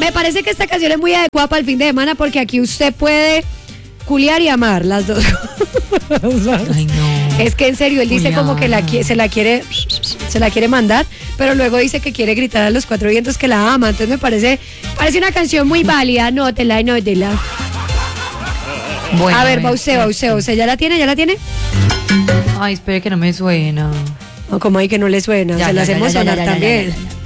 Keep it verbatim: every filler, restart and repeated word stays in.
Me parece que esta canción es muy adecuada para el fin de semana porque aquí usted puede culiar y amar las dos. Ay, no. Es que en serio, él dice Juliana. como que la, qui- se la quiere se la quiere mandar, pero luego dice que quiere gritar a los cuatro vientos que la ama. Entonces me parece, parece una canción muy válida. Anótela, anótela. Bueno, A ver, va usted, va usted, va usted. ¿Ya la tiene? ¿Ya la tiene? Ay, espere que no me suena. O como ahí que no le suena. Ya, se la ya, ya, hacemos ya, ya, sonar ya, ya, también. ya, ya, ya.